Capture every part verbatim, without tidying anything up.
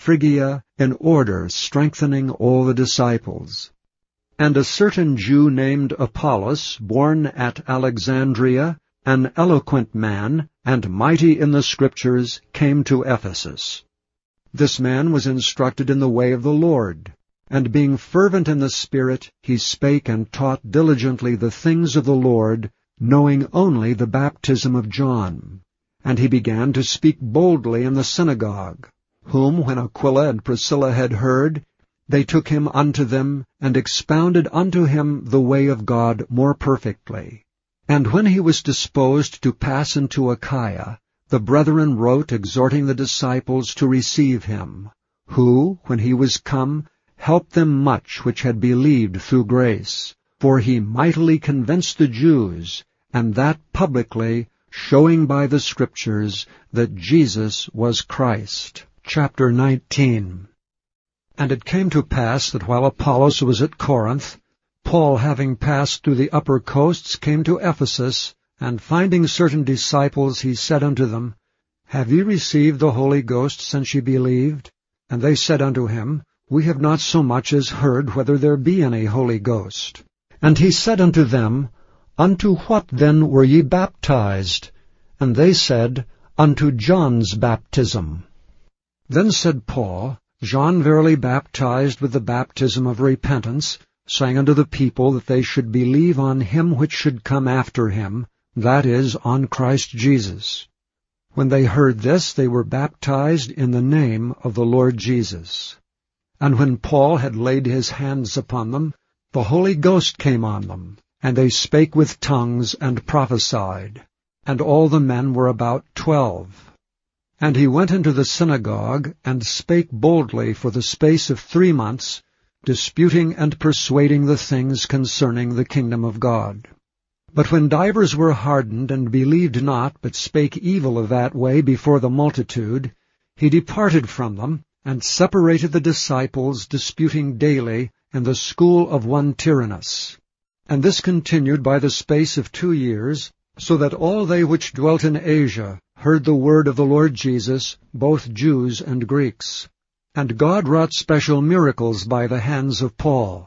Phrygia, in order, strengthening all the disciples. And a certain Jew named Apollos, born at Alexandria, an eloquent man, and mighty in the Scriptures, came to Ephesus. This man was instructed in the way of the Lord, and being fervent in the Spirit, he spake and taught diligently the things of the Lord, knowing only the baptism of John. And he began to speak boldly in the synagogue, whom, when Aquila and Priscilla had heard, they took him unto them, and expounded unto him the way of God more perfectly. And when he was disposed to pass into Achaia, the brethren wrote, exhorting the disciples to receive him, who, when he was come, helped them much which had believed through grace. For he mightily convinced the Jews, and that publicly, showing by the Scriptures that Jesus was Christ. Chapter nineteen. And it came to pass that while Apollos was at Corinth, Paul, having passed through the upper coasts, came to Ephesus, and finding certain disciples, he said unto them, Have ye received the Holy Ghost since ye believed? And they said unto him, We have not so much as heard whether there be any Holy Ghost. And he said unto them, Unto what then were ye baptized? And they said, Unto John's baptism. Then said Paul, John verily baptized with the baptism of repentance, saying unto the people that they should believe on him which should come after him, that is, on Christ Jesus. When they heard this, they were baptized in the name of the Lord Jesus. And when Paul had laid his hands upon them, the Holy Ghost came on them, and they spake with tongues and prophesied. And all the men were about twelve. And he went into the synagogue, and spake boldly for the space of three months, disputing and persuading the things concerning the kingdom of God. But when divers were hardened, and believed not, but spake evil of that way before the multitude, he departed from them, and separated the disciples, disputing daily in the school of one Tyrannus. And this continued by the space of two years, so that all they which dwelt in Asia heard the word of the Lord Jesus, both Jews and Greeks. And God wrought special miracles by the hands of Paul,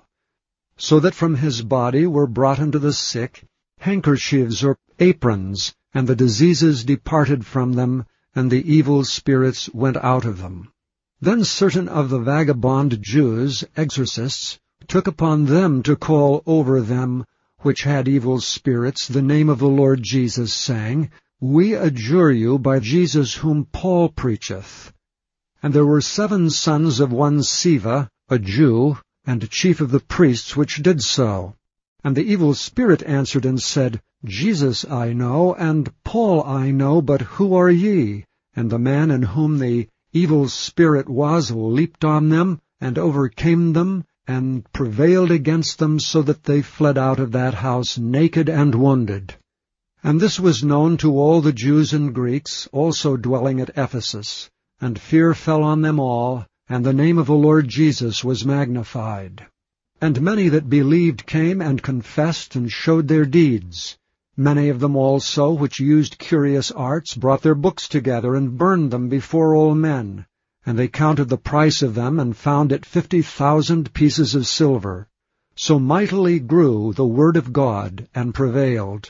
so that from his body were brought unto the sick handkerchiefs or aprons, and the diseases departed from them, and the evil spirits went out of them. Then certain of the vagabond Jews, exorcists, took upon them to call over them which had evil spirits the name of the Lord Jesus, saying, We adjure you by Jesus whom Paul preacheth. And there were seven sons of one Sceva, a Jew, and chief of the priests, which did so. And the evil spirit answered and said, Jesus I know, and Paul I know, but who are ye? And the man in whom the evil spirit was leaped on them, and overcame them, and prevailed against them, so that they fled out of that house naked and wounded. And this was known to all the Jews and Greeks, also dwelling at Ephesus. And fear fell on them all, and the name of the Lord Jesus was magnified. And many that believed came and confessed and showed their deeds. Many of them also, which used curious arts, brought their books together and burned them before all men. And they counted the price of them, and found it fifty thousand pieces of silver. So mightily grew the word of God, and prevailed.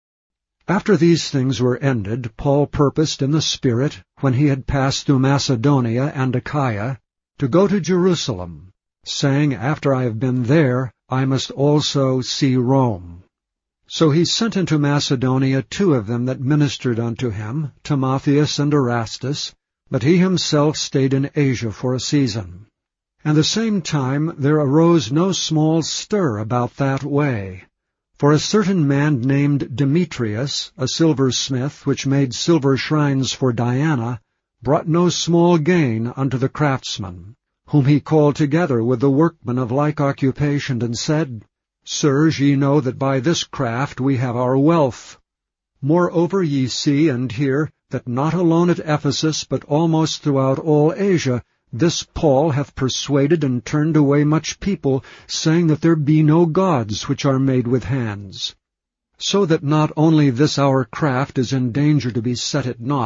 After these things were ended, Paul purposed in the Spirit, when he had passed through Macedonia and Achaia, to go to Jerusalem, saying, After I have been there, I must also see Rome. So he sent into Macedonia two of them that ministered unto him, Timotheus and Erastus, but he himself stayed in Asia for a season. And the same time there arose no small stir about that way. For a certain man named Demetrius, a silversmith, which made silver shrines for Diana, brought no small gain unto the craftsmen, whom he called together with the workmen of like occupation, and said, Sirs, ye know that by this craft we have our wealth. Moreover ye see and hear that not alone at Ephesus, but almost throughout all Asia, this Paul hath persuaded and turned away much people, saying that there be no gods which are made with hands. So that not only this our craft is in danger to be set at naught,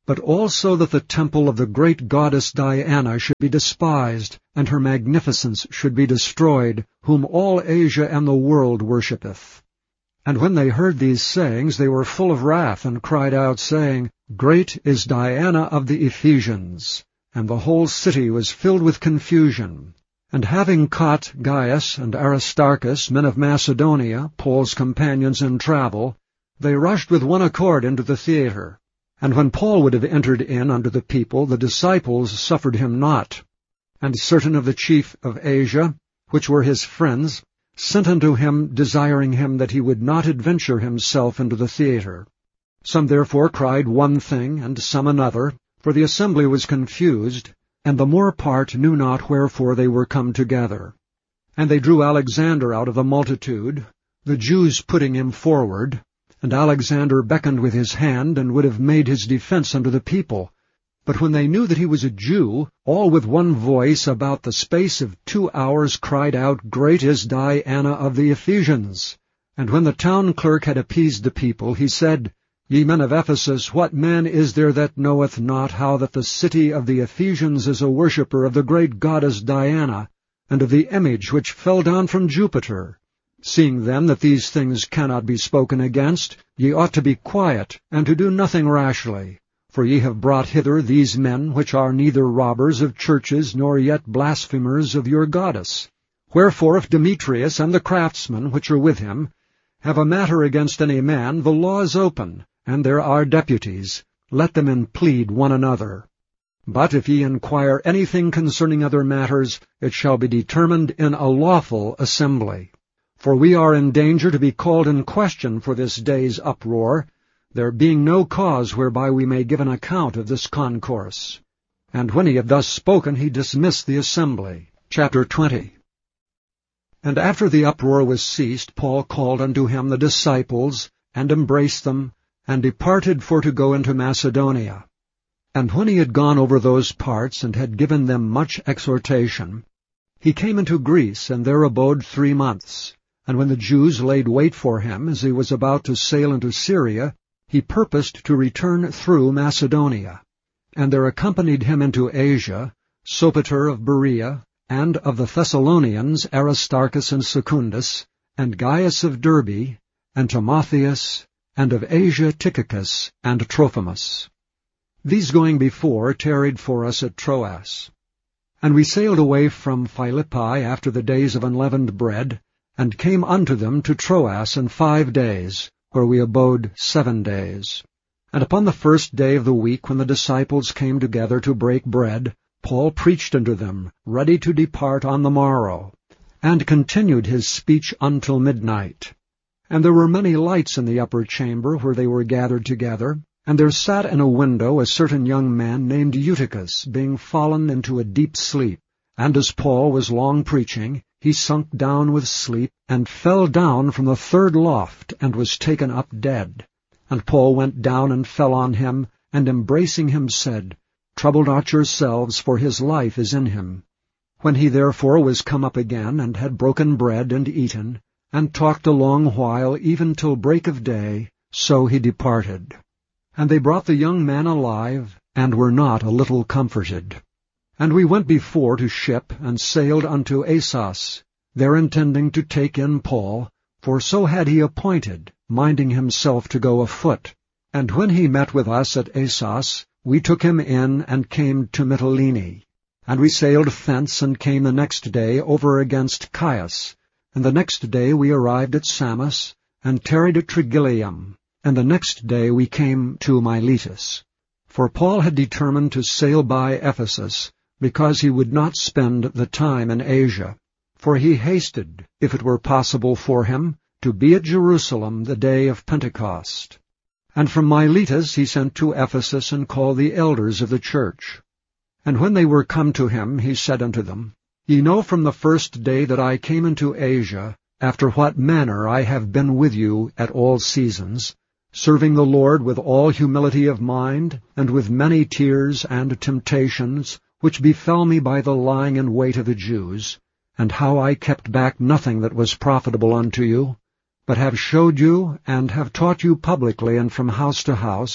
but also that the temple of the great goddess Diana should be despised, and her magnificence should be destroyed, whom all Asia and the world worshippeth. And when they heard these sayings, they were full of wrath, and cried out, saying, Great is Diana of the Ephesians. And the whole city was filled with confusion. And having caught Gaius and Aristarchus, men of Macedonia, Paul's companions in travel, they rushed with one accord into the theater. And when Paul would have entered in unto the people, the disciples suffered him not. And certain of the chief of Asia, which were his friends, sent unto him, desiring him that he would not adventure himself into the theater. Some therefore cried one thing, and some another, for the assembly was confused, and the more part knew not wherefore they were come together. And they drew Alexander out of the multitude, the Jews putting him forward, and Alexander beckoned with his hand, and would have made his defense unto the people. But when they knew that he was a Jew, all with one voice about the space of two hours cried out, Great is Diana of the Ephesians. And when the town clerk had appeased the people, he said, Ye men of Ephesus, what man is there that knoweth not how that the city of the Ephesians is a worshipper of the great goddess Diana, and of the image which fell down from Jupiter? Seeing then that these things cannot be spoken against, ye ought to be quiet, and to do nothing rashly. For ye have brought hither these men, which are neither robbers of churches, nor yet blasphemers of your goddess. Wherefore, if Demetrius and the craftsmen, which are with him, have a matter against any man, the law is open, and there are deputies. Let them implead one another. But if ye inquire anything concerning other matters, it shall be determined in a lawful assembly. For we are in danger to be called in question for this day's uproar, there being no cause whereby we may give an account of this concourse. And when he had thus spoken, he dismissed the assembly. Chapter twenty. And after the uproar was ceased, Paul called unto him the disciples, and embraced them, and departed for to go into Macedonia. And when he had gone over those parts, and had given them much exhortation, he came into Greece, and there abode three months. And when the Jews laid wait for him, as he was about to sail into Syria, he purposed to return through Macedonia. And there accompanied him into Asia Sopater of Berea, and of the Thessalonians Aristarchus and Secundus, and Gaius of Derbe, and Timotheus, and of Asia Tychicus and Trophimus. These going before tarried for us at Troas. And we sailed away from Philippi after the days of unleavened bread, and came unto them to Troas in five days, where we abode seven days. And upon the first day of the week, when the disciples came together to break bread, Paul preached unto them, ready to depart on the morrow, and continued his speech until midnight. And there were many lights in the upper chamber where they were gathered together, and there sat in a window a certain young man named Eutychus, being fallen into a deep sleep. And as Paul was long preaching, he sunk down with sleep, and fell down from the third loft, and was taken up dead. And Paul went down and fell on him, and embracing him said, Trouble not yourselves, for his life is in him. When he therefore was come up again, and had broken bread and eaten, and talked a long while, even till break of day, so he departed. And they brought the young man alive, and were not a little comforted. And we went before to ship, and sailed unto Assos, there intending to take in Paul, for so had he appointed, minding himself to go afoot. And when he met with us at Assos, we took him in, and came to Mytilene. And we sailed thence, and came the next day over against Chios. And the next day we arrived at Samos, and tarried at Trogyllium. And the next day we came to Miletus. For Paul had determined to sail by Ephesus, because he would not spend the time in Asia. For he hasted, if it were possible for him, to be at Jerusalem the day of Pentecost. And from Miletus he sent to Ephesus, and called the elders of the church. And when they were come to him, he said unto them, Ye know from the first day that I came into Asia, after what manner I have been with you at all seasons, serving the Lord with all humility of mind, and with many tears and temptations, which befell me by the lying in wait of the Jews, and how I kept back nothing that was profitable unto you, but have showed you, and have taught you publicly and from house to house,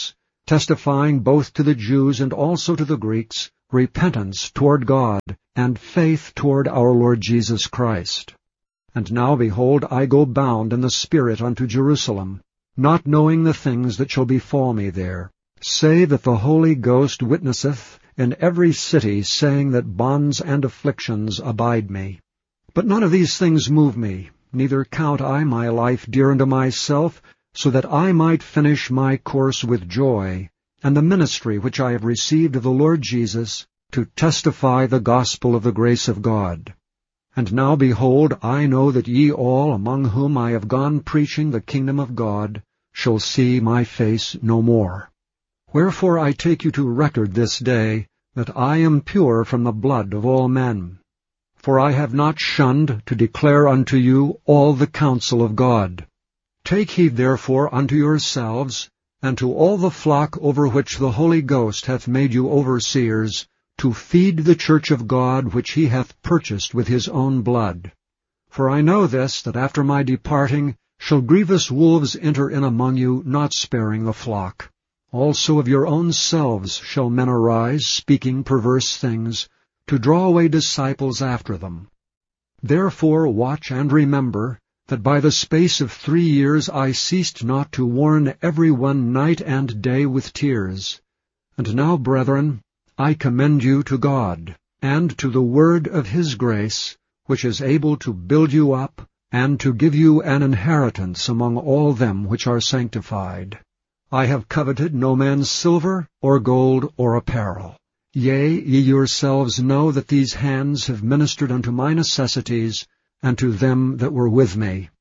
testifying both to the Jews and also to the Greeks repentance toward God and faith toward our Lord Jesus Christ. And now, behold, I go bound in the Spirit unto Jerusalem, not knowing the things that shall befall me there, save that the Holy Ghost witnesseth in every city, saying that bonds and afflictions abide me. But none of these things move me, neither count I my life dear unto myself, so that I might finish my course with joy, and the ministry which I have received of the Lord Jesus, to testify the gospel of the grace of God. And now, behold, I know that ye all, among whom I have gone preaching the kingdom of God, shall see my face no more. Wherefore I take you to record this day, that I am pure from the blood of all men. For I have not shunned to declare unto you all the counsel of God. Take heed therefore unto yourselves, and to all the flock over which the Holy Ghost hath made you overseers, to feed the church of God which he hath purchased with his own blood. For I know this, that after my departing shall grievous wolves enter in among you, not sparing the flock. Also of your own selves shall men arise, speaking perverse things, to draw away disciples after them. Therefore watch and remember, that by the space of three years I ceased not to warn every one night and day with tears. And now, brethren, I commend you to God, and to the word of his grace, which is able to build you up, and to give you an inheritance among all them which are sanctified. I have coveted no man's silver, or gold, or apparel. Yea, ye yourselves know that these hands have ministered unto my necessities, and to them that were with me.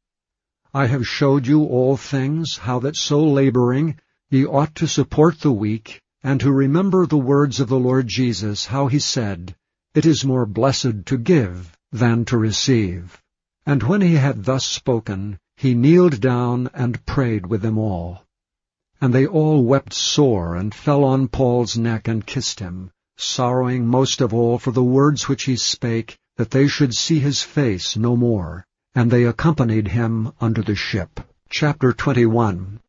I have showed you all things, how that so laboring ye ought to support the weak, and to remember the words of the Lord Jesus, how he said, It is more blessed to give than to receive. And when he had thus spoken, he kneeled down and prayed with them all. And they all wept sore, and fell on Paul's neck and kissed him, sorrowing most of all for the words which he spake, that they should see his face no more. And they accompanied him unto the ship. Chapter twenty-one.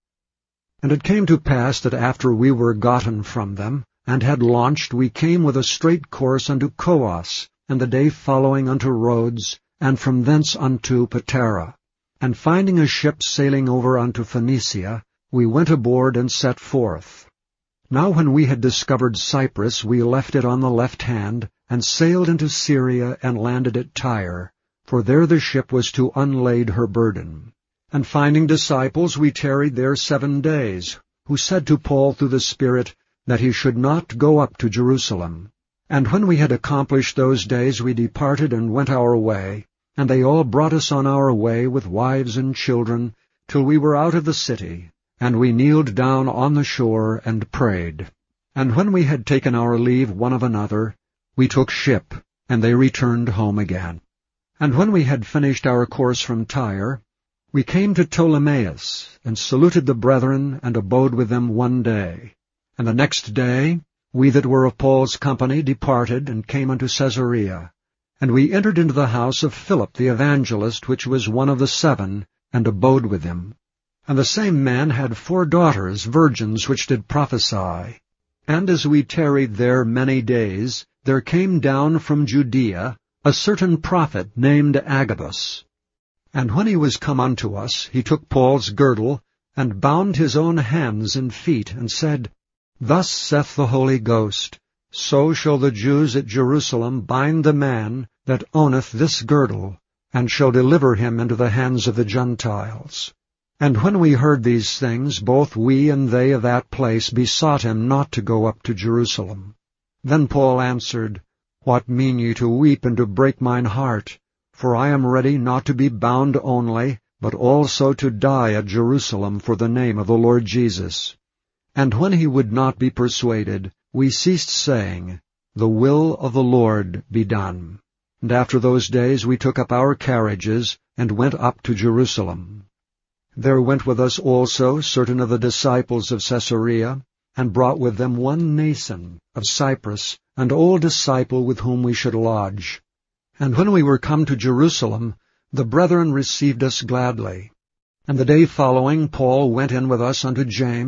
And it came to pass that after we were gotten from them, and had launched, we came with a straight course unto Coos, and the day following unto Rhodes, and from thence unto Patara. And finding a ship sailing over unto Phoenicia, we went aboard and set forth. Now when we had discovered Cyprus, we left it on the left hand, and sailed into Syria, and landed at Tyre, for there the ship was to unlade her burden. And finding disciples, we tarried there seven days, who said to Paul through the Spirit, that he should not go up to Jerusalem. And when we had accomplished those days, we departed and went our way, and they all brought us on our way with wives and children, till we were out of the city. And we kneeled down on the shore and prayed. And when we had taken our leave one of another, we took ship, and they returned home again. And when we had finished our course from Tyre, we came to Ptolemais, and saluted the brethren, and abode with them one day. And the next day we that were of Paul's company departed, and came unto Caesarea. And we entered into the house of Philip the evangelist, which was one of the seven, and abode with him. And the same man had four daughters, virgins, which did prophesy. And as we tarried there many days, there came down from Judea a certain prophet named Agabus. And when he was come unto us, he took Paul's girdle, and bound his own hands and feet, and said, Thus saith the Holy Ghost, So shall the Jews at Jerusalem bind the man that owneth this girdle, and shall deliver him into the hands of the Gentiles. And when we heard these things, both we and they of that place besought him not to go up to Jerusalem. Then Paul answered, What mean ye to weep and to break mine heart? For I am ready not to be bound only, but also to die at Jerusalem for the name of the Lord Jesus. And when he would not be persuaded, we ceased saying, The will of the Lord be done. And after those days we took up our carriages, and went up to Jerusalem. There went with us also certain of the disciples of Caesarea, and brought with them one Nason of Cyprus, an old disciple with whom we should lodge. And when we were come to Jerusalem, the brethren received us gladly. And the day following Paul went in with us unto James,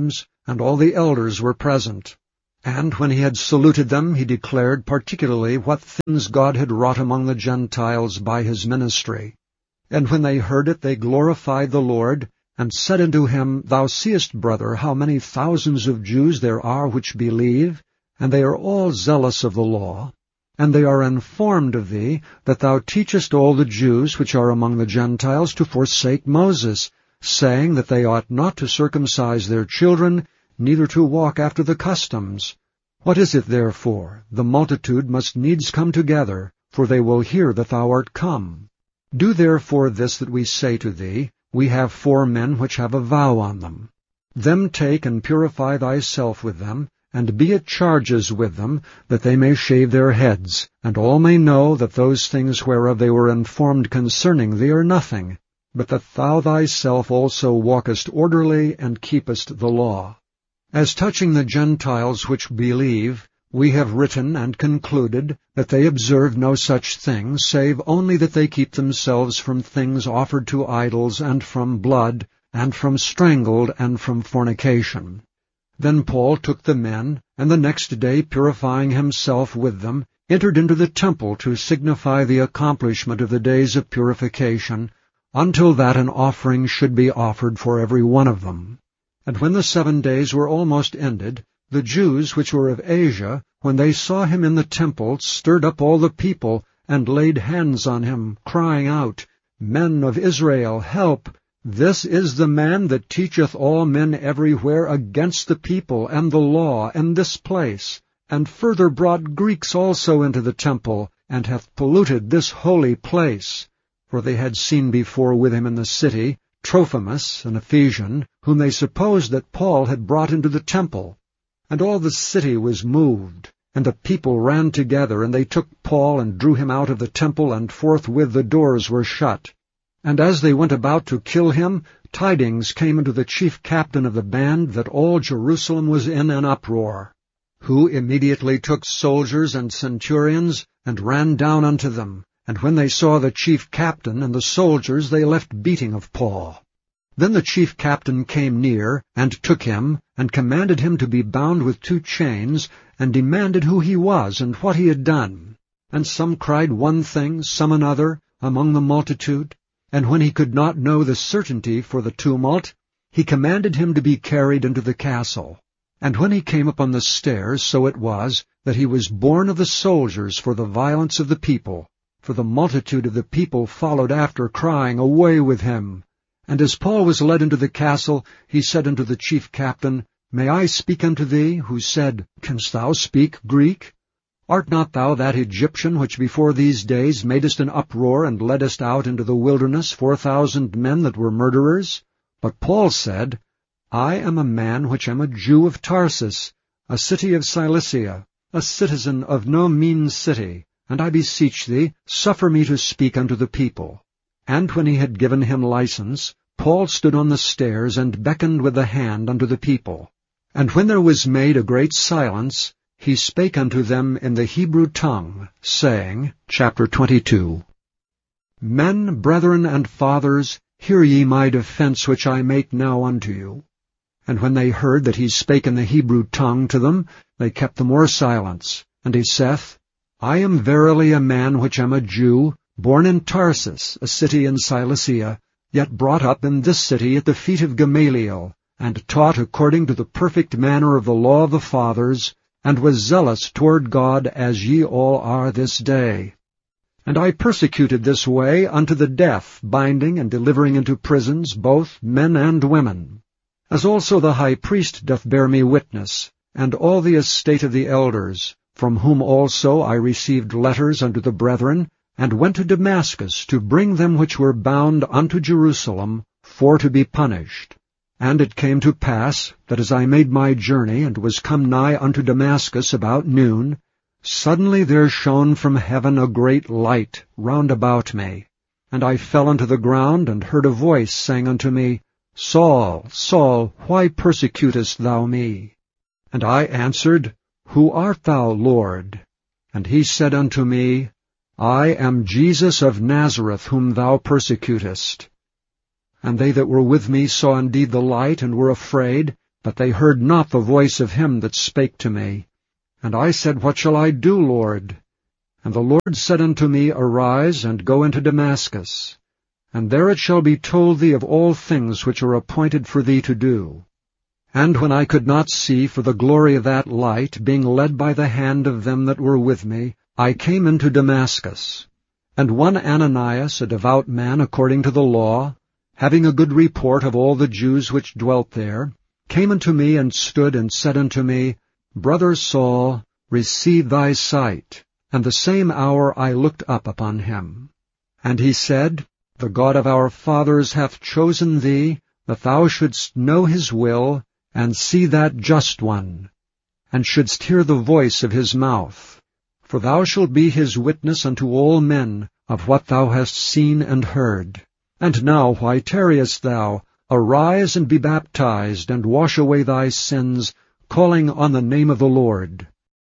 and all the elders were present. And when he had saluted them, he declared particularly what things God had wrought among the Gentiles by his ministry. And when they heard it, they glorified the Lord, and said unto him, Thou seest, brother, how many thousands of Jews there are which believe, and they are all zealous of the law. And they are informed of thee, that thou teachest all the Jews which are among the Gentiles to forsake Moses, saying that they ought not to circumcise their children, neither to walk after the customs. What is it therefore? The multitude must needs come together, for they will hear that thou art come. Do therefore this that we say to thee. We have four men which have a vow on them. Them take and purify thyself with them, and be at charges with them, that they may shave their heads, and all may know that those things whereof they were informed concerning thee are nothing, but that thou thyself also walkest orderly and keepest the law. As touching the Gentiles which believe, we have written and concluded that they observe no such thing, save only that they keep themselves from things offered to idols, and from blood, and from strangled, and from fornication. Then Paul took the men, and the next day, purifying himself with them, entered into the temple to signify the accomplishment of the days of purification, until that an offering should be offered for every one of them. And when the seven days were almost ended, the Jews which were of Asia, when they saw him in the temple, stirred up all the people, and laid hands on him, crying out, Men of Israel, help! This is the man that teacheth all men everywhere against the people, and the law, and this place, and further brought Greeks also into the temple, and hath polluted this holy place. For they had seen before with him in the city Trophimus, an Ephesian, whom they supposed that Paul had brought into the temple. And all the city was moved, and the people ran together, and they took Paul and drew him out of the temple, and forthwith the doors were shut. And as they went about to kill him, tidings came unto the chief captain of the band that all Jerusalem was in an uproar, who immediately took soldiers and centurions, and ran down unto them. And when they saw the chief captain and the soldiers, they left beating of Paul. Then the chief captain came near, and took him, and commanded him to be bound with two chains, and demanded who he was, and what he had done. And some cried one thing, some another, among the multitude. And when he could not know the certainty for the tumult, he commanded him to be carried into the castle. And when he came upon the stairs, so it was, that he was borne of the soldiers for the violence of the people. For the multitude of the people followed after, crying, Away with him! And as Paul was led into the castle, he said unto the chief captain, May I speak unto thee? Who said, Canst thou speak Greek? Art not thou that Egyptian which before these days madest an uproar, and leddest out into the wilderness four thousand men that were murderers? But Paul said, I am a man which am a Jew of Tarsus, a city of Cilicia, a citizen of no mean city, and I beseech thee, suffer me to speak unto the people. And when he had given him license, Paul stood on the stairs, and beckoned with the hand unto the people. And when there was made a great silence, he spake unto them in the Hebrew tongue, saying, Chapter twenty-two, Men, brethren, and fathers, hear ye my defense which I make now unto you. And when they heard that he spake in the Hebrew tongue to them, they kept the more silence. And he saith, I am verily a man which am a Jew, born in Tarsus, a city in Cilicia, yet brought up in this city at the feet of Gamaliel, and taught according to the perfect manner of the law of the fathers, and was zealous toward God as ye all are this day. And I persecuted this way unto the death, binding and delivering into prisons both men and women. As also the high priest doth bear me witness, and all the estate of the elders, from whom also I received letters unto the brethren, and went to Damascus to bring them which were bound unto Jerusalem, for to be punished. And it came to pass, that as I made my journey, and was come nigh unto Damascus about noon, suddenly there shone from heaven a great light round about me. And I fell unto the ground, and heard a voice saying unto me, Saul, Saul, why persecutest thou me? And I answered, Who art thou, Lord? And he said unto me, I am Jesus of Nazareth, whom thou persecutest. And they that were with me saw indeed the light, and were afraid, but they heard not the voice of him that spake to me. And I said, What shall I do, Lord? And the Lord said unto me, Arise, and go into Damascus, and there it shall be told thee of all things which are appointed for thee to do. And when I could not see for the glory of that light, being led by the hand of them that were with me, I came into Damascus. And one Ananias, a devout man according to the law, having a good report of all the Jews which dwelt there, came unto me and stood and said unto me, Brother Saul, receive thy sight. And the same hour I looked up upon him. And he said, The God of our fathers hath chosen thee, that thou shouldst know his will, and see that just one, and shouldst hear the voice of his mouth. For thou shalt be his witness unto all men of what thou hast seen and heard. And now why tarriest thou? Arise and be baptized, and wash away thy sins, calling on the name of the Lord.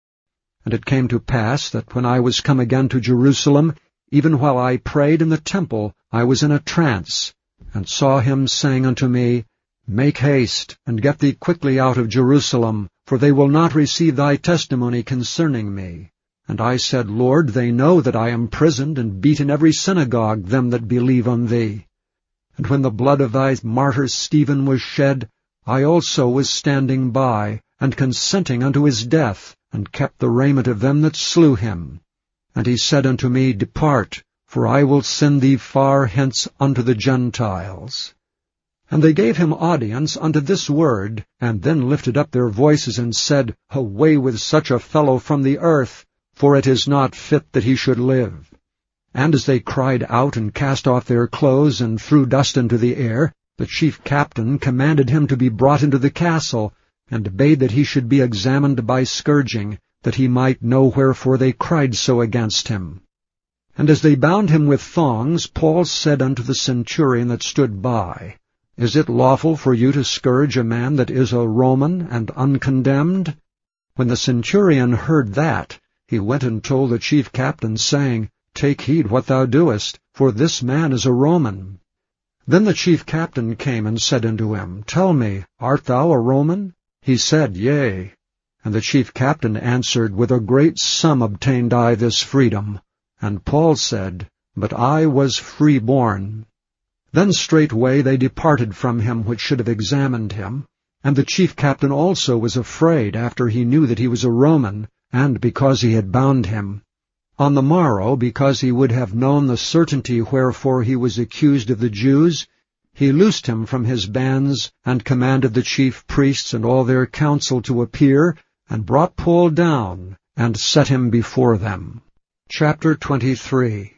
And it came to pass that when I was come again to Jerusalem, even while I prayed in the temple, I was in a trance, and saw him saying unto me, Make haste, and get thee quickly out of Jerusalem, for they will not receive thy testimony concerning me. And I said, Lord, they know that I am prisoned and beat in every synagogue them that believe on thee. And when the blood of thy martyr Stephen was shed, I also was standing by, and consenting unto his death, and kept the raiment of them that slew him. And he said unto me, Depart, for I will send thee far hence unto the Gentiles. And they gave him audience unto this word, and then lifted up their voices and said, Away with such a fellow from the earth, for it is not fit that he should live. And as they cried out and cast off their clothes and threw dust into the air, the chief captain commanded him to be brought into the castle, and bade that he should be examined by scourging, that he might know wherefore they cried so against him. And as they bound him with thongs, Paul said unto the centurion that stood by, Is it lawful for you to scourge a man that is a Roman and uncondemned? When the centurion heard that, he went and told the chief captain, saying, Take heed what thou doest, for this man is a Roman. Then the chief captain came and said unto him, Tell me, art thou a Roman? He said, Yea. And the chief captain answered, With a great sum obtained I this freedom. And Paul said, But I was freeborn. Then straightway they departed from him which should have examined him. And the chief captain also was afraid, after he knew that he was a Roman, and because he had bound him. On the morrow, because he would have known the certainty wherefore he was accused of the Jews, he loosed him from his bands, and commanded the chief priests and all their council to appear, and brought Paul down, and set him before them. Chapter twenty-three.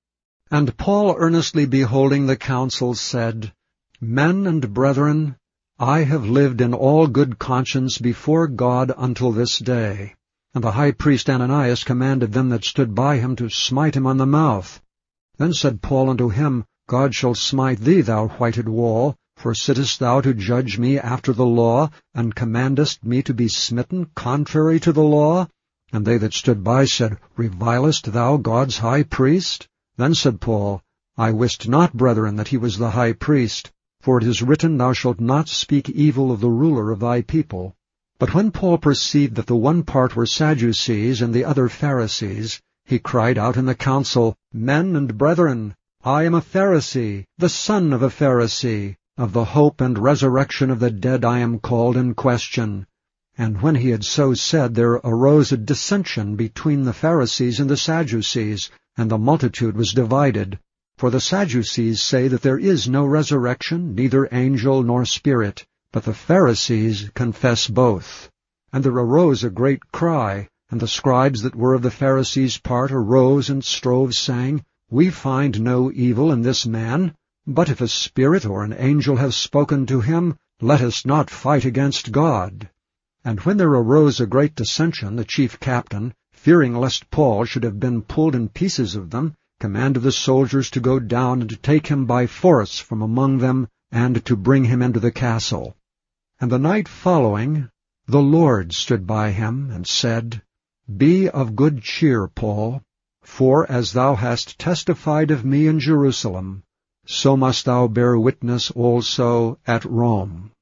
And Paul, earnestly beholding the council, said, Men and brethren, I have lived in all good conscience before God until this day. And the high priest Ananias commanded them that stood by him to smite him on the mouth. Then said Paul unto him, God shall smite thee, thou whited wall, for sittest thou to judge me after the law, and commandest me to be smitten contrary to the law? And they that stood by said, Revilest thou God's high priest? Then said Paul, I wist not, brethren, that he was the high priest, for it is written, Thou shalt not speak evil of the ruler of thy people. But when Paul perceived that the one part were Sadducees and the other Pharisees, he cried out in the council, Men and brethren, I am a Pharisee, the son of a Pharisee. Of the hope and resurrection of the dead I am called in question. And when he had so said, there arose a dissension between the Pharisees and the Sadducees, and the multitude was divided. For the Sadducees say that there is no resurrection, neither angel nor spirit, but the Pharisees confess both. And there arose a great cry, and the scribes that were of the Pharisees' part arose and strove, saying, We find no evil in this man, but if a spirit or an angel have spoken to him, let us not fight against God. And when there arose a great dissension, the chief captain, fearing lest Paul should have been pulled in pieces of them, commanded the soldiers to go down and to take him by force from among them, and to bring him into the castle. And the night following, the Lord stood by him, and said, Be of good cheer, Paul, for as thou hast testified of me in Jerusalem, so must thou bear witness also at Rome.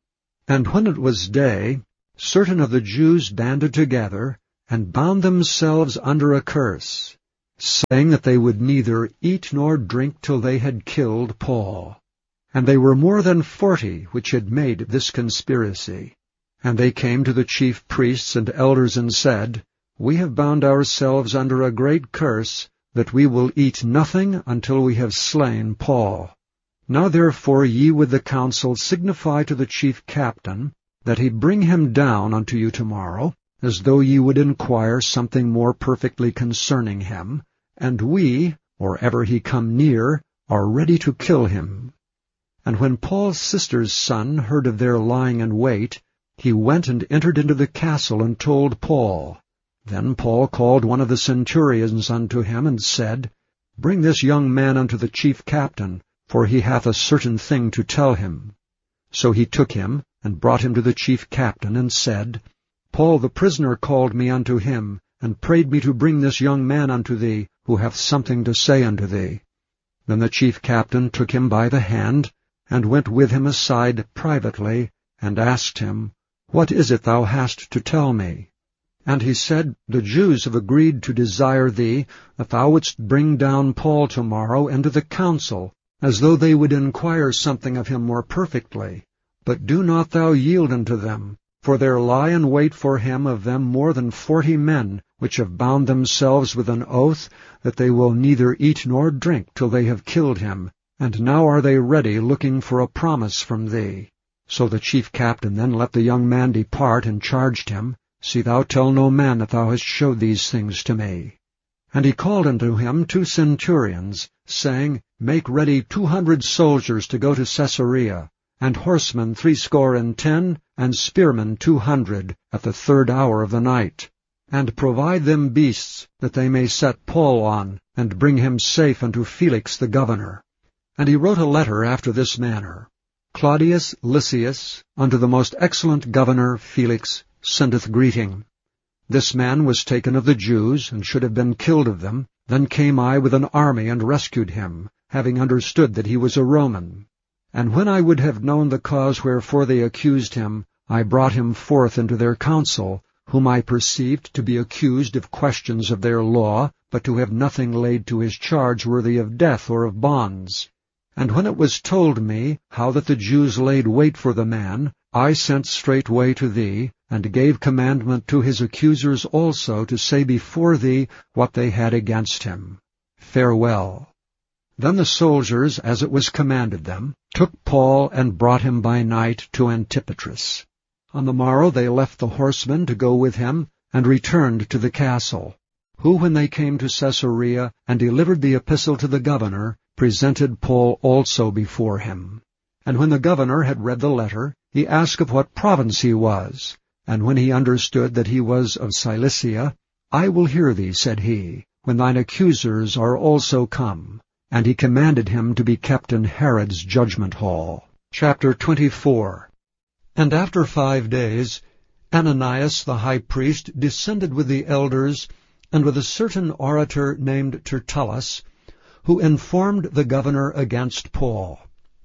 And when it was day, certain of the Jews banded together, and bound themselves under a curse, saying that they would neither eat nor drink till they had killed Paul. And they were more than forty which had made this conspiracy. And they came to the chief priests and elders and said, We have bound ourselves under a great curse, that we will eat nothing until we have slain Paul. Now therefore ye with the council signify to the chief captain, that he bring him down unto you tomorrow, as though ye would inquire something more perfectly concerning him, and we, or ever he come near, are ready to kill him. And when Paul's sister's son heard of their lying in wait, he went and entered into the castle and told Paul. Then Paul called one of the centurions unto him, and said, Bring this young man unto the chief captain, for he hath a certain thing to tell him. So he took him, and brought him to the chief captain, and said, Paul the prisoner called me unto him, and prayed me to bring this young man unto thee, who hath something to say unto thee. Then the chief captain took him by the hand, and went with him aside privately, and asked him, What is it thou hast to tell me? And he said, The Jews have agreed to desire thee, that thou wouldst bring down Paul tomorrow into the council, as though they would inquire something of him more perfectly. But do not thou yield unto them, for there lie in wait for him of them more than forty men, which have bound themselves with an oath, that they will neither eat nor drink till they have killed him, and now are they ready, looking for a promise from thee. So the chief captain then let the young man depart, and charged him, See thou tell no man that thou hast showed these things to me. And he called unto him two centurions, saying, Make ready two hundred soldiers to go to Caesarea, and horsemen threescore and ten, and spearmen two hundred, at the third hour of the night. And provide them beasts, that they may set Paul on, and bring him safe unto Felix the governor. And he wrote a letter after this manner. Claudius Lysias, unto the most excellent governor Felix, sendeth greeting. This man was taken of the Jews, and should have been killed of them. Then came I with an army, and rescued him, having understood that he was a Roman. And when I would have known the cause wherefore they accused him, I brought him forth into their council, whom I perceived to be accused of questions of their law, but to have nothing laid to his charge worthy of death or of bonds. And when it was told me how that the Jews laid wait for the man, I sent straightway to thee, and gave commandment to his accusers also to say before thee what they had against him. Farewell. Then the soldiers, as it was commanded them, took Paul and brought him by night to Antipatris. On the morrow they left the horsemen to go with him, and returned to the castle, who, when they came to Caesarea, and delivered the epistle to the governor, presented Paul also before him. And when the governor had read the letter, he asked of what province he was. And when he understood that he was of Cilicia, I will hear thee, said he, when thine accusers are also come. And he commanded him to be kept in Herod's judgment hall. Chapter twenty-four. And after five days, Ananias the high priest descended with the elders, and with a certain orator named Tertullus, who informed the governor against Paul.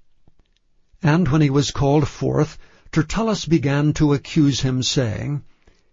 And when he was called forth, Tertullus began to accuse him, saying,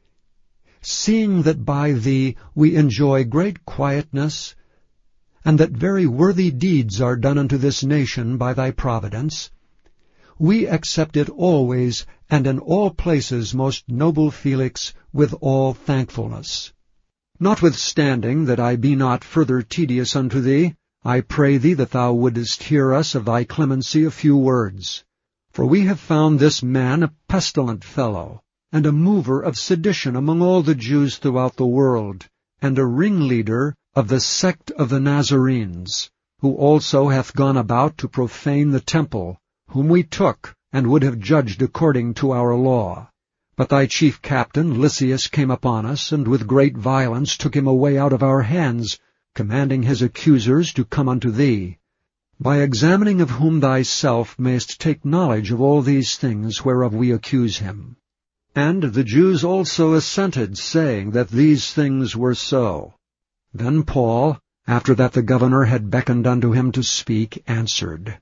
Seeing that by thee we enjoy great quietness, and that very worthy deeds are done unto this nation by thy providence, we accept it always and in all places, most noble Felix, with all thankfulness. Notwithstanding that I be not further tedious unto thee, I pray thee that thou wouldest hear us of thy clemency a few words. For we have found this man a pestilent fellow, and a mover of sedition among all the Jews throughout the world, and a ringleader of the sect of the Nazarenes, who also hath gone about to profane the temple, whom we took, and would have judged according to our law. But thy chief captain Lysias came upon us, and with great violence took him away out of our hands, commanding his accusers to come unto thee, by examining of whom thyself mayst take knowledge of all these things whereof we accuse him. And the Jews also assented, saying that these things were so. Then Paul, after that the governor had beckoned unto him to speak, answered,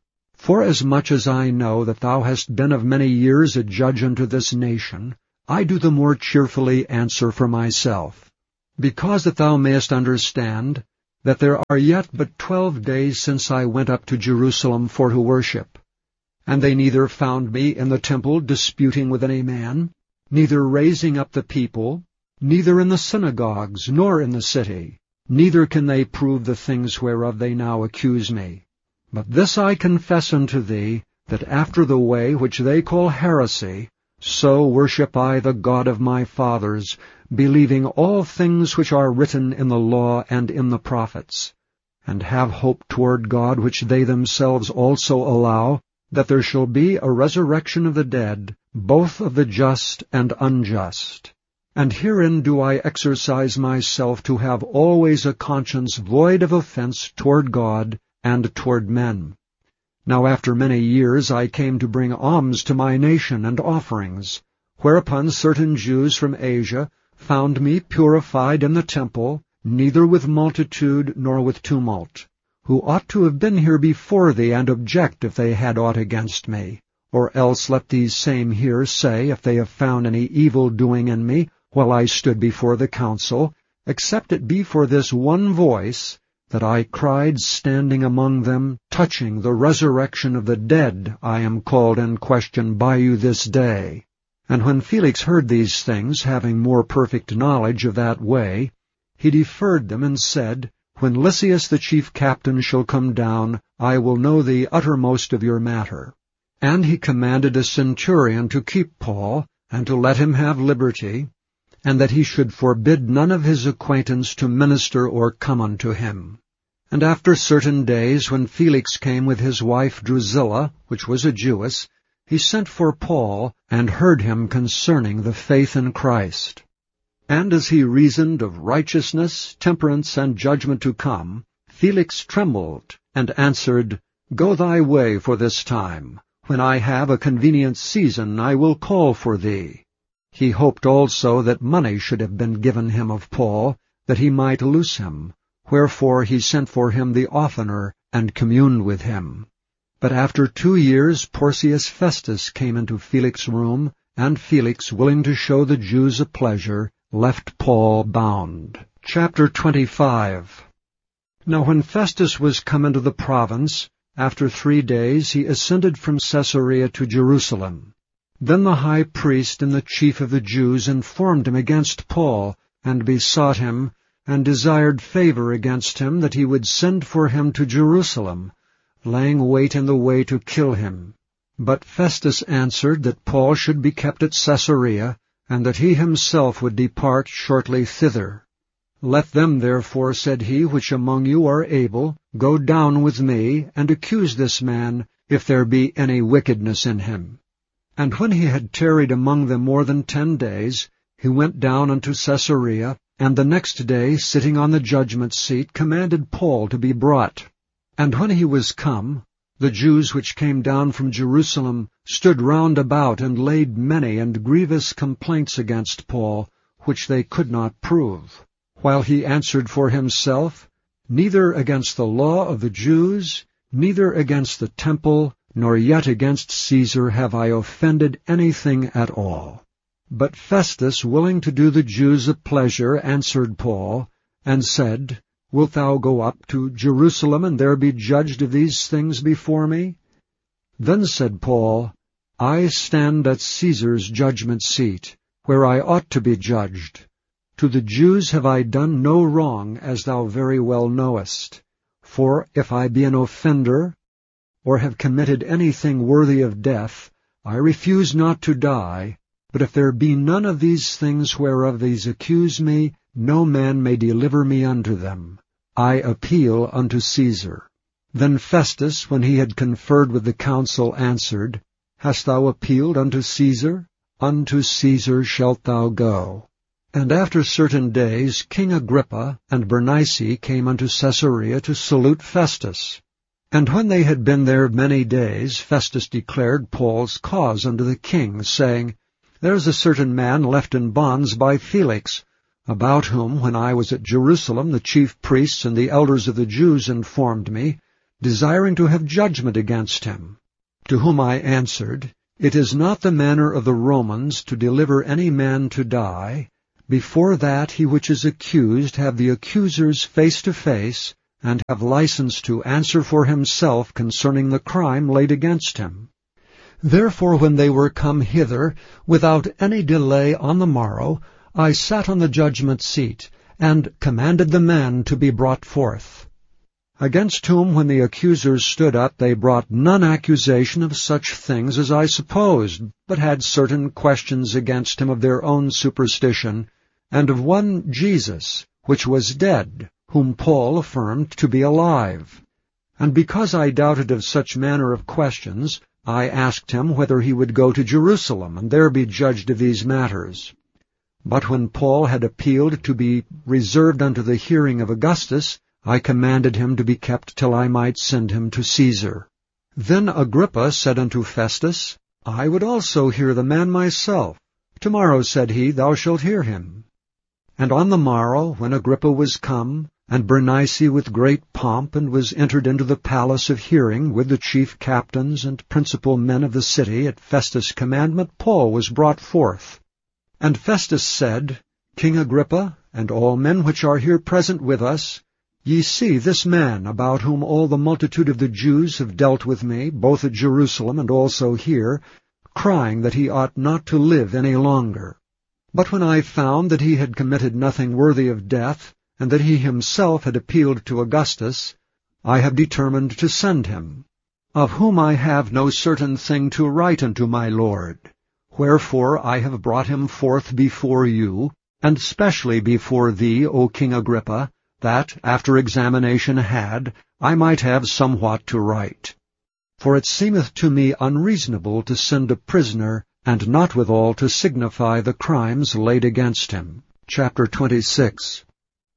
Forasmuch as I know that thou hast been of many years a judge unto this nation, I do the more cheerfully answer for myself, because that thou mayest understand that there are yet but twelve days since I went up to Jerusalem for to worship. And they neither found me in the temple disputing with any man, neither raising up the people, neither in the synagogues, nor in the city, neither can they prove the things whereof they now accuse me. But this I confess unto thee, that after the way which they call heresy, so worship I the God of my fathers, believing all things which are written in the law and in the prophets, and have hope toward God which they themselves also allow, that there shall be a resurrection of the dead, both of the just and unjust. And herein do I exercise myself to have always a conscience void of offense toward God and toward men. Now after many years I came to bring alms to my nation and offerings, whereupon certain Jews from Asia found me purified in the temple, neither with multitude nor with tumult, who ought to have been here before thee and object if they had aught against me. Or else let these same here say, if they have found any evil doing in me while I stood before the council, except it be for this one voice, that I cried standing among them, touching the resurrection of the dead, I am called in question by you this day. And when Felix heard these things, having more perfect knowledge of that way, he deferred them and said, When Lysias the chief captain shall come down, I will know the uttermost of your matter. And he commanded a centurion to keep Paul, and to let him have liberty, and that he should forbid none of his acquaintance to minister or come unto him. And after certain days, when Felix came with his wife Drusilla, which was a Jewess, he sent for Paul, and heard him concerning the faith in Christ. And as he reasoned of righteousness, temperance, and judgment to come, Felix trembled, and answered, Go thy way for this time. When I have a convenient season, I will call for thee. He hoped also that money should have been given him of Paul, that he might loose him. Wherefore he sent for him the oftener, and communed with him. But after two years Porcius Festus came into Felix's room, and Felix, willing to show the Jews a pleasure, left Paul bound. Chapter twenty-five. Now when Festus was come into the province, after three days he ascended from Caesarea to Jerusalem. Then the high priest and the chief of the Jews informed him against Paul, and besought him, and desired favor against him, that he would send for him to Jerusalem, laying wait in the way to kill him. But Festus answered that Paul should be kept at Caesarea, and that he himself would depart shortly thither. Let them therefore, said he, which among you are able, go down with me, and accuse this man, if there be any wickedness in him. And when he had tarried among them more than ten days, he went down unto Caesarea, and the next day, sitting on the judgment seat, commanded Paul to be brought. And when he was come, the Jews which came down from Jerusalem stood round about, and laid many and grievous complaints against Paul, which they could not prove. While he answered for himself, Neither against the law of the Jews, neither against the temple, nor yet against Caesar have I offended anything at all. But Festus, willing to do the Jews a pleasure, answered Paul, and said, Wilt thou go up to Jerusalem, and there be judged of these things before me? Then said Paul, I stand at Caesar's judgment seat, where I ought to be judged. To the Jews have I done no wrong, as thou very well knowest. For if I be an offender, or have committed anything worthy of death, I refuse not to die. But if there be none of these things whereof these accuse me, no man may deliver me unto them. I appeal unto Caesar. Then Festus, when he had conferred with the council, answered, Hast thou appealed unto Caesar? Unto Caesar shalt thou go. And after certain days King Agrippa and Bernice came unto Caesarea to salute Festus. And when they had been there many days, Festus declared Paul's cause unto the king, saying, There is a certain man left in bonds by Felix, about whom, when I was at Jerusalem, the chief priests and the elders of the Jews informed me, desiring to have judgment against him. To whom I answered, It is not the manner of the Romans to deliver any man to die, before that he which is accused have the accusers face to face, and have license to answer for himself concerning the crime laid against him. Therefore when they were come hither, without any delay on the morrow, I sat on the judgment seat, and commanded the man to be brought forth. Against whom when the accusers stood up, they brought none accusation of such things as I supposed, but had certain questions against him of their own superstition, and of one Jesus, which was dead, whom Paul affirmed to be alive. And because I doubted of such manner of questions, I asked him whether he would go to Jerusalem, and there be judged of these matters. But when Paul had appealed to be reserved unto the hearing of Augustus, I commanded him to be kept till I might send him to Caesar. Then Agrippa said unto Festus, I would also hear the man myself. Tomorrow, said he, thou shalt hear him. And on the morrow, when Agrippa was come, and Bernice with great pomp, and was entered into the palace of hearing with the chief captains and principal men of the city, at Festus' commandment Paul was brought forth. And Festus said, King Agrippa, and all men which are here present with us, ye see this man, about whom all the multitude of the Jews have dealt with me, both at Jerusalem and also here, crying that he ought not to live any longer. But when I found that he had committed nothing worthy of death, and that he himself had appealed to Augustus, I have determined to send him, of whom I have no certain thing to write unto my Lord. Wherefore I have brought him forth before you, and specially before thee, O King Agrippa, that, after examination had, I might have somewhat to write. For it seemeth to me unreasonable to send a prisoner, and not withal to signify the crimes laid against him. Chapter twenty-six.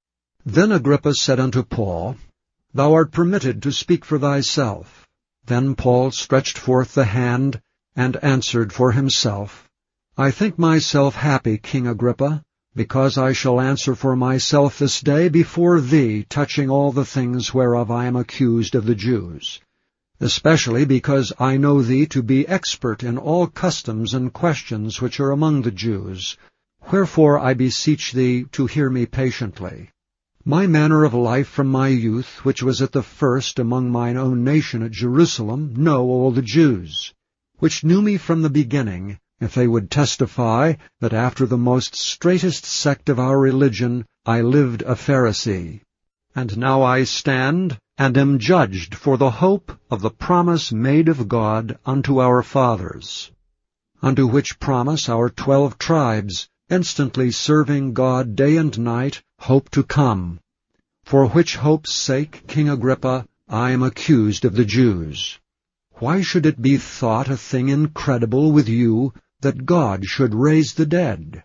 Then Agrippa said unto Paul, Thou art permitted to speak for thyself. Then Paul stretched forth the hand, and answered for himself, I think myself happy, King Agrippa, because I shall answer for myself this day before thee touching all the things whereof I am accused of the Jews, especially because I know thee to be expert in all customs and questions which are among the Jews. Wherefore I beseech thee to hear me patiently. My manner of life from my youth, which was at the first among mine own nation at Jerusalem, know all the Jews, which knew me from the beginning, if they would testify that after the most straitest sect of our religion I lived a Pharisee. And now I stand, and am judged for the hope of the promise made of God unto our fathers, unto which promise our twelve tribes, instantly serving God day and night, hope to come. For which hope's sake, King Agrippa, I am accused of the Jews. Why should it be thought a thing incredible with you, that God should raise the dead?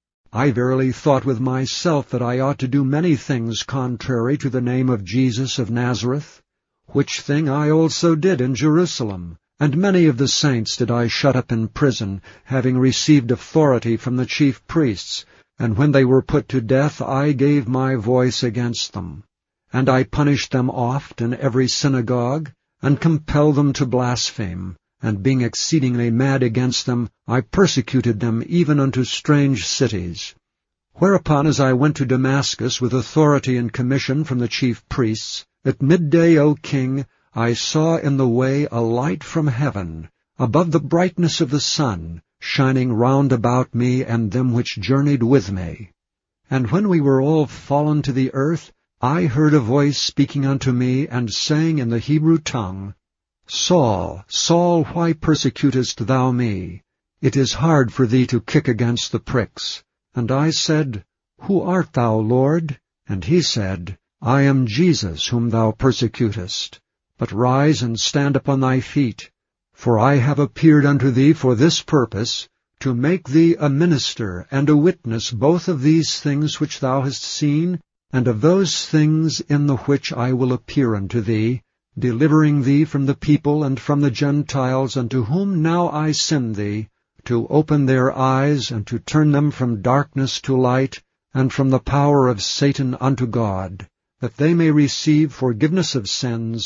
I verily thought with myself that I ought to do many things contrary to the name of Jesus of Nazareth, which thing I also did in Jerusalem, and many of the saints did I shut up in prison, having received authority from the chief priests, and when they were put to death I gave my voice against them. And I punished them oft in every synagogue, and compelled them to blaspheme, and being exceedingly mad against them, I persecuted them even unto strange cities. Whereupon, as I went to Damascus with authority and commission from the chief priests, at midday, O king, I saw in the way a light from heaven, above the brightness of the sun, shining round about me and them which journeyed with me. And when we were all fallen to the earth, I heard a voice speaking unto me, and saying in the Hebrew tongue, Saul, Saul, why persecutest thou me? It is hard for thee to kick against the pricks. And I said, Who art thou, Lord? And he said, I am Jesus whom thou persecutest. But rise and stand upon thy feet, for I have appeared unto thee for this purpose, to make thee a minister and a witness both of these things which thou hast seen, and of those things in the which I will appear unto thee, delivering thee from the people and from the Gentiles, unto whom now I send thee, to open their eyes, and to turn them from darkness to light, and from the power of Satan unto God, that they may receive forgiveness of sins,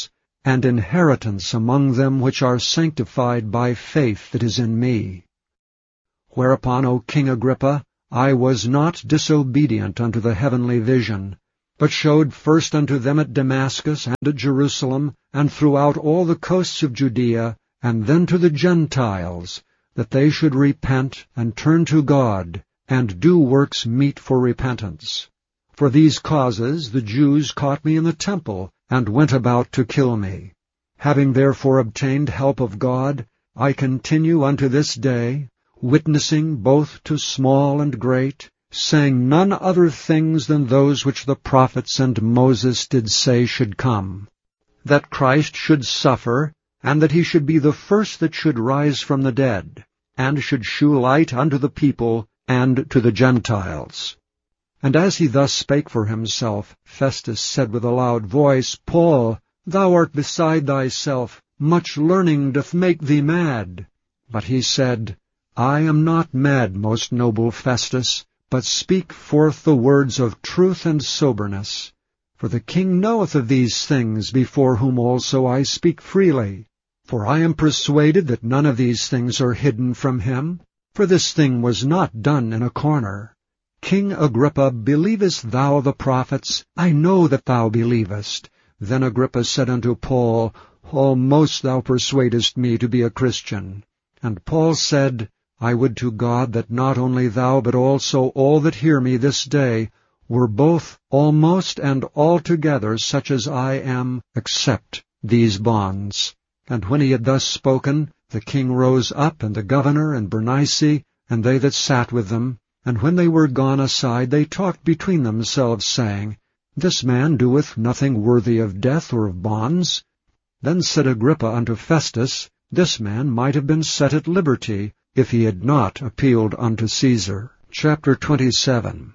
and inheritance among them which are sanctified by faith that is in me. Whereupon, O King Agrippa, I was not disobedient unto the heavenly vision, but showed first unto them at Damascus and at Jerusalem, and throughout all the coasts of Judea, and then to the Gentiles, that they should repent and turn to God, and do works meet for repentance. For these causes the Jews caught me in the temple, and went about to kill me. Having therefore obtained help of God, I continue unto this day, witnessing both to small and great, saying none other things than those which the prophets and Moses did say should come, that Christ should suffer, and that he should be the first that should rise from the dead, and should shew light unto the people and to the Gentiles. And as he thus spake for himself, Festus said with a loud voice, Paul, thou art beside thyself, much learning doth make thee mad. But he said, I am not mad, most noble Festus, but speak forth the words of truth and soberness. For the king knoweth of these things, before whom also I speak freely. For I am persuaded that none of these things are hidden from him, for this thing was not done in a corner. King Agrippa, believest thou the prophets? I know that thou believest. Then Agrippa said unto Paul, Almost thou persuadest me to be a Christian. And Paul said, I would to God that not only thou, but also all that hear me this day, were both almost and altogether such as I am, except these bonds. And when he had thus spoken, the king rose up, and the governor, and Bernice, and they that sat with them. And when they were gone aside, they talked between themselves, saying, This man doeth nothing worthy of death or of bonds. Then said Agrippa unto Festus, This man might have been set at liberty, if he had not appealed unto Caesar. Chapter twenty-seven.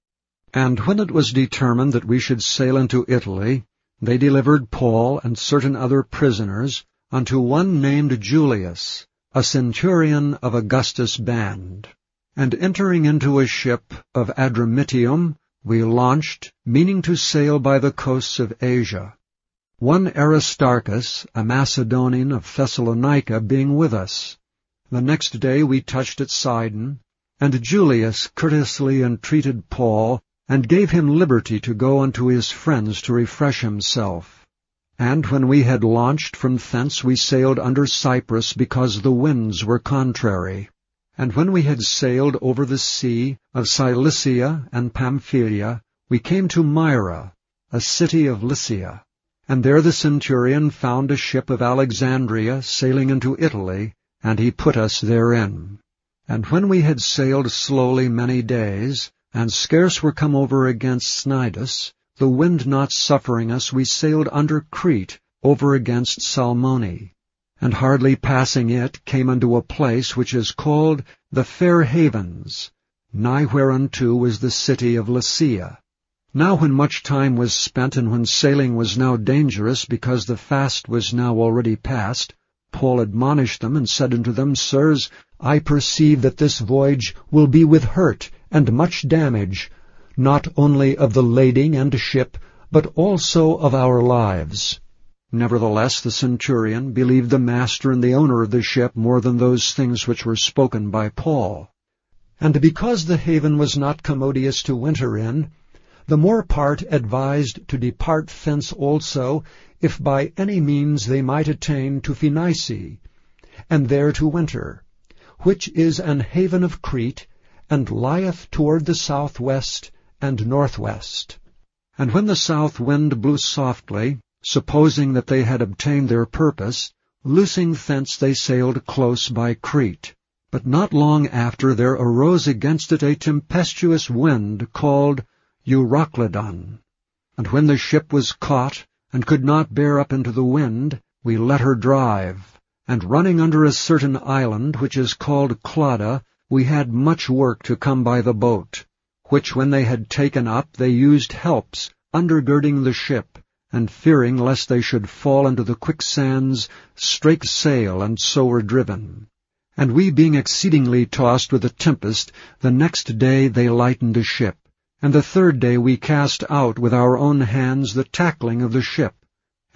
And when it was determined that we should sail into Italy, they delivered Paul and certain other prisoners unto one named Julius, a centurion of Augustus' band. And entering into a ship of Adramyttium, we launched, meaning to sail by the coasts of Asia. One Aristarchus, a Macedonian of Thessalonica, being with us. The next day we touched at Sidon, and Julius courteously entreated Paul, and gave him liberty to go unto his friends to refresh himself. And when we had launched from thence, we sailed under Cyprus, because the winds were contrary. And when we had sailed over the sea of Cilicia and Pamphylia, we came to Myra, a city of Lycia. And there the centurion found a ship of Alexandria sailing into Italy, and he put us therein. And when we had sailed slowly many days, and scarce were come over against Cnidus, the wind not suffering us, we sailed under Crete, over against Salmone. And hardly passing it, came unto a place which is called the Fair Havens, nigh whereunto was the city of Lasea. Now when much time was spent, and when sailing was now dangerous, because the fast was now already past, Paul admonished them, and said unto them, Sirs, I perceive that this voyage will be with hurt and much damage, not only of the lading and ship, but also of our lives. Nevertheless the centurion believed the master and the owner of the ship more than those things which were spoken by Paul. And because the haven was not commodious to winter in, the more part advised to depart thence also, if by any means they might attain to Phoenice, and there to winter, which is an haven of Crete, and lieth toward the southwest and northwest. And when the south wind blew softly, supposing that they had obtained their purpose, loosing thence they sailed close by Crete. But not long after there arose against it a tempestuous wind called Euroclydon. And when the ship was caught, and could not bear up into the wind, we let her drive. And running under a certain island, which is called Clauda, we had much work to come by the boat, which when they had taken up, they used helps, undergirding the ship, and fearing lest they should fall into the quicksands, strake sail, and so were driven. And we being exceedingly tossed with a tempest, the next day they lightened the ship. And the third day we cast out with our own hands the tackling of the ship.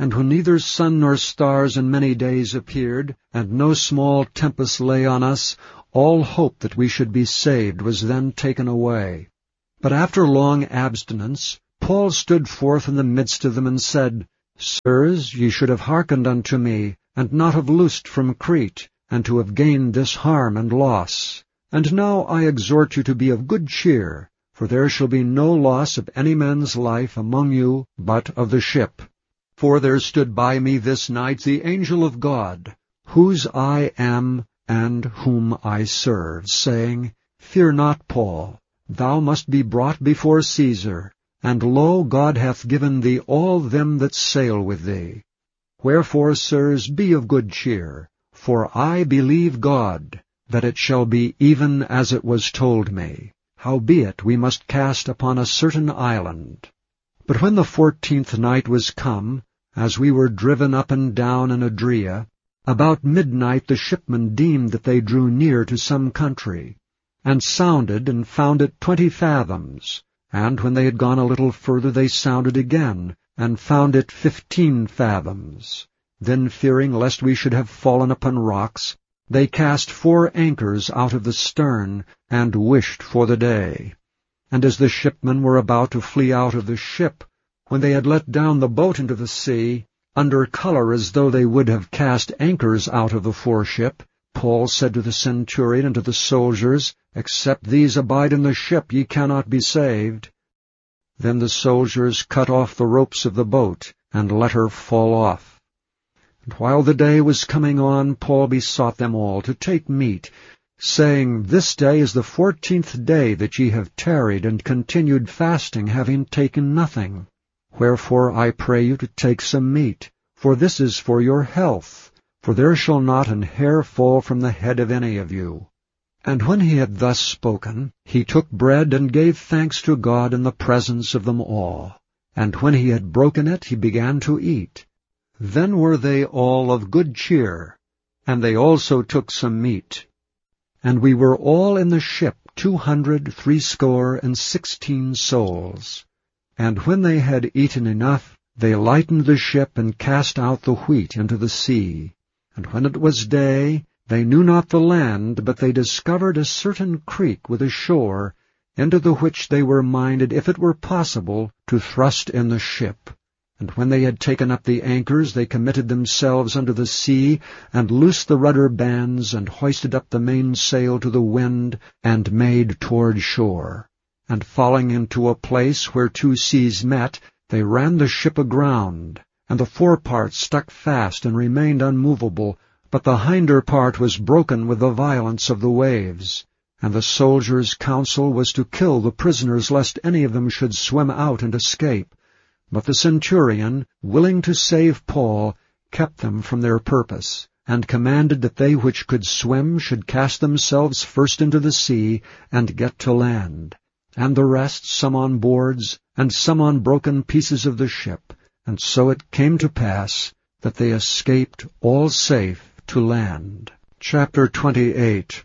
And when neither sun nor stars in many days appeared, and no small tempest lay on us, all hope that we should be saved was then taken away. But after long abstinence, Paul stood forth in the midst of them and said, Sirs, ye should have hearkened unto me, and not have loosed from Crete, and to have gained this harm and loss. And now I exhort you to be of good cheer, for there shall be no loss of any man's life among you, but of the ship. For there stood by me this night the angel of God, whose I am and whom I serve, saying, Fear not, Paul, thou must be brought before Caesar, and lo, God hath given thee all them that sail with thee. Wherefore, sirs, be of good cheer, for I believe God, that it shall be even as it was told me. Howbeit we must cast upon a certain island. But when the fourteenth night was come, as we were driven up and down in Adria, about midnight the shipmen deemed that they drew near to some country, and sounded, and found it twenty fathoms. And when they had gone a little further, they sounded again, and found it fifteen fathoms. Then, fearing lest we should have fallen upon rocks, they cast four anchors out of the stern, and wished for the day. And as the shipmen were about to flee out of the ship, when they had let down the boat into the sea, under colour as though they would have cast anchors out of the foreship, Paul said to the centurion and to the soldiers, Except these abide in the ship, ye cannot be saved. Then the soldiers cut off the ropes of the boat, and let her fall off. And while the day was coming on, Paul besought them all to take meat, saying, This day is the fourteenth day that ye have tarried and continued fasting, having taken nothing. Wherefore I pray you to take some meat, for this is for your health, for there shall not an hair fall from the head of any of you. And when he had thus spoken, he took bread and gave thanks to God in the presence of them all. And when he had broken it, he began to eat. Then were they all of good cheer, and they also took some meat. And we were all in the ship two hundred threescore and sixteen souls. And when they had eaten enough, they lightened the ship and cast out the wheat into the sea. And when it was day, they knew not the land, but they discovered a certain creek with a shore, into the which they were minded, if it were possible, to thrust in the ship. And when they had taken up the anchors, they committed themselves unto the sea, and loosed the rudder bands, and hoisted up the mainsail to the wind, and made toward shore. And falling into a place where two seas met, they ran the ship aground, and the forepart stuck fast and remained unmovable, but the hinder part was broken with the violence of the waves. And the soldiers' counsel was to kill the prisoners, lest any of them should swim out and escape. But the centurion, willing to save Paul, kept them from their purpose, and commanded that they which could swim should cast themselves first into the sea, and get to land. And the rest, some on boards, and some on broken pieces of the ship. And so it came to pass that they escaped all safe to land. Chapter twenty-eight.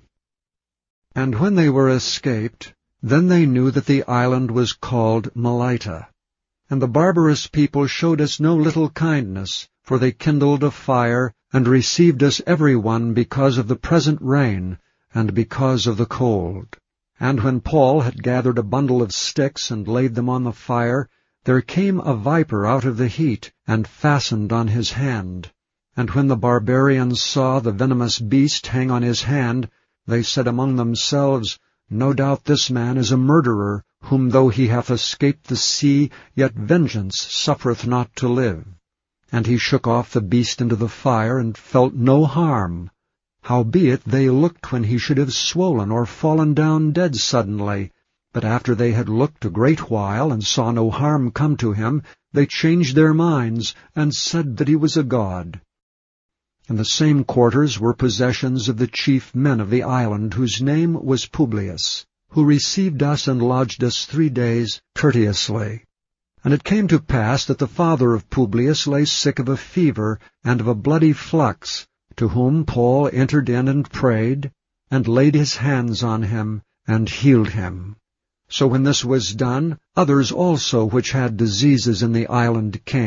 And when they were escaped, then they knew that the island was called Melita. And the barbarous people showed us no little kindness, for they kindled a fire, and received us every one because of the present rain, and because of the cold. And when Paul had gathered a bundle of sticks and laid them on the fire, there came a viper out of the heat, and fastened on his hand. And when the barbarians saw the venomous beast hang on his hand, they said among themselves, No doubt this man is a murderer, whom though he hath escaped the sea, yet vengeance suffereth not to live. And he shook off the beast into the fire, and felt no harm. Howbeit they looked when he should have swollen or fallen down dead suddenly. But after they had looked a great while, and saw no harm come to him, they changed their minds, and said that he was a god. In the same quarters were possessions of the chief men of the island, whose name was Publius, who received us and lodged us three days courteously. And it came to pass that the father of Publius lay sick of a fever, and of a bloody flux, to whom Paul entered in and prayed, and laid his hands on him, and healed him. So when this was done, others also which had diseases in the island came,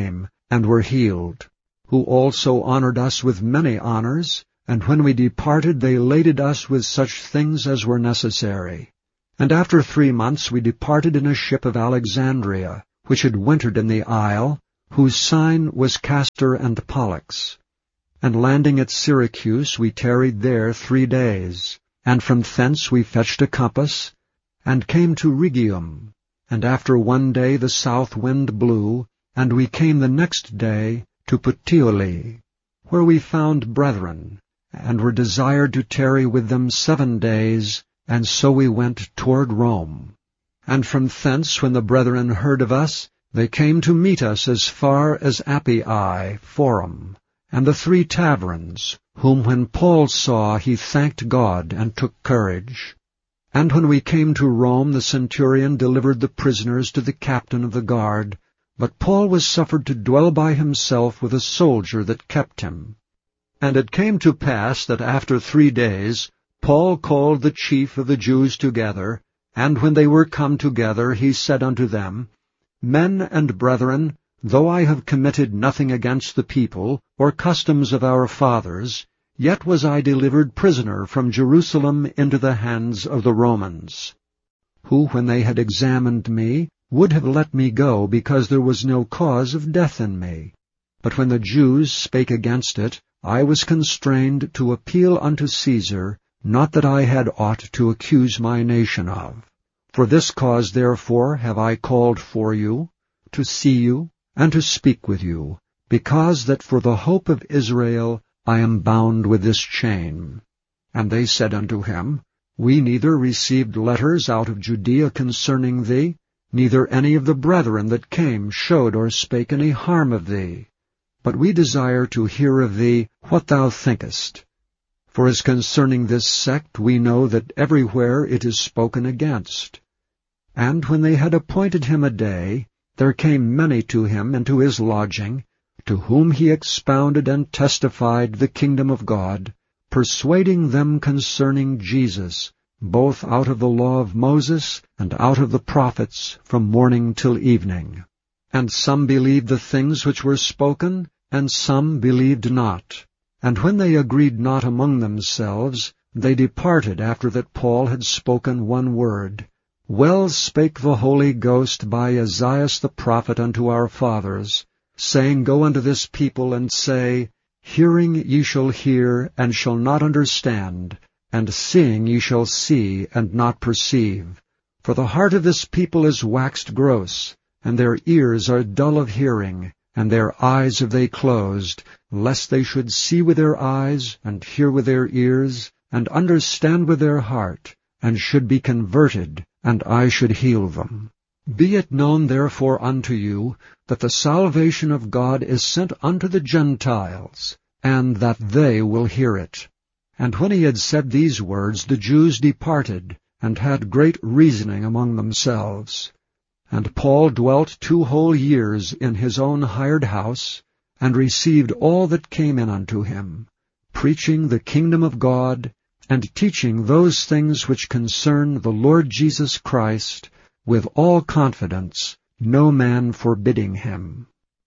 and were healed, who also honored us with many honors, and when we departed they laded us with such things as were necessary. And after three months we departed in a ship of Alexandria, which had wintered in the isle, whose sign was Castor and Pollux. And landing at Syracuse we tarried there three days, and from thence we fetched a compass, and came to Rhegium. And after one day the south wind blew, and we came the next day to Puteoli, where we found brethren, and were desired to tarry with them seven days, and so we went toward Rome. And from thence, when the brethren heard of us, they came to meet us as far as Appii Forum, and the three taverns, whom when Paul saw he thanked God and took courage. And when we came to Rome, the centurion delivered the prisoners to the captain of the guard, but Paul was suffered to dwell by himself with a soldier that kept him. And it came to pass that after three days Paul called the chief of the Jews together, and when they were come together he said unto them, Men and brethren, though I have committed nothing against the people, or customs of our fathers, yet was I delivered prisoner from Jerusalem into the hands of the Romans, who, when they had examined me, would have let me go, because there was no cause of death in me. But when the Jews spake against it, I was constrained to appeal unto Caesar, not that I had aught to accuse my nation of. For this cause therefore have I called for you, to see you, and to speak with you, because that for the hope of Israel I am bound with this chain. And they said unto him, We neither received letters out of Judea concerning thee, neither any of the brethren that came showed or spake any harm of thee. But we desire to hear of thee what thou thinkest. For as concerning this sect we know that everywhere it is spoken against. And when they had appointed him a day, there came many to him into his lodging, to whom he expounded and testified the kingdom of God, persuading them concerning Jesus, both out of the law of Moses and out of the prophets, from morning till evening. And some believed the things which were spoken, and some believed not. And when they agreed not among themselves, they departed after that Paul had spoken one word. Well spake the Holy Ghost by Esaias the prophet unto our fathers, saying, Go unto this people, and say, Hearing ye shall hear, and shall not understand, and seeing ye shall see, and not perceive. For the heart of this people is waxed gross, and their ears are dull of hearing, and their eyes have they closed, lest they should see with their eyes, and hear with their ears, and understand with their heart, and should be converted, and I should heal them. Be it known therefore unto you, that the salvation of God is sent unto the Gentiles, and that they will hear it. And when he had said these words, the Jews departed, and had great reasoning among themselves. And Paul dwelt two whole years in his own hired house, and received all that came in unto him, preaching the kingdom of God, and teaching those things which concern the Lord Jesus Christ, with all confidence, no man forbidding him.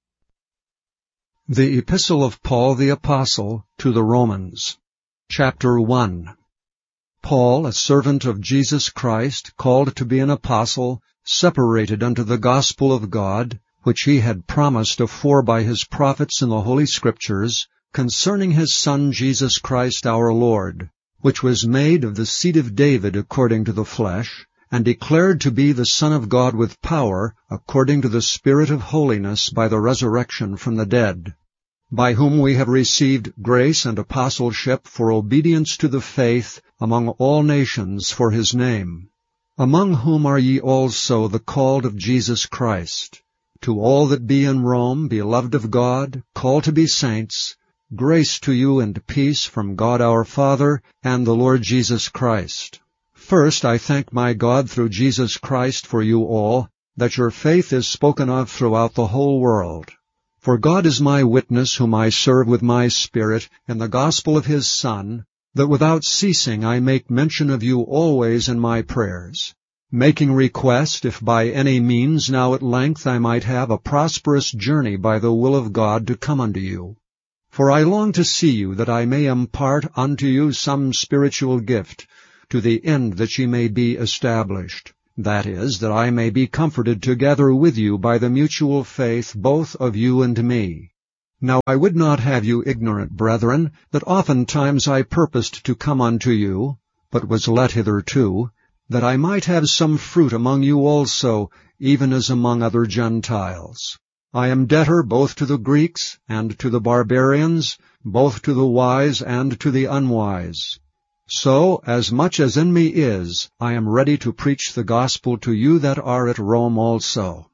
The Epistle of Paul the Apostle to the Romans, Chapter one. Paul, a servant of Jesus Christ, called to be an apostle, separated unto the gospel of God, which he had promised afore by his prophets in the Holy Scriptures, concerning his Son Jesus Christ our Lord, which was made of the seed of David according to the flesh, and declared to be the Son of God with power, according to the Spirit of holiness by the resurrection from the dead, by whom we have received grace and apostleship for obedience to the faith among all nations for his name, among whom are ye also the called of Jesus Christ. To all that be in Rome, beloved of God, called to be saints, grace to you and peace from God our Father and the Lord Jesus Christ. First, I thank my God through Jesus Christ for you all, that your faith is spoken of throughout the whole world. For God is my witness, whom I serve with my spirit, in the gospel of his Son, that without ceasing I make mention of you always in my prayers, making request, if by any means now at length I might have a prosperous journey by the will of God to come unto you. For I long to see you, that I may impart unto you some spiritual gift, to the end that ye may be established. That is, that I may be comforted together with you by the mutual faith both of you and me. Now I would not have you ignorant, brethren, that oftentimes I purposed to come unto you, but was let hitherto, that I might have some fruit among you also, even as among other Gentiles. I am debtor both to the Greeks and to the barbarians, both to the wise and to the unwise. So, as much as in me is, I am ready to preach the gospel to you that are at Rome also.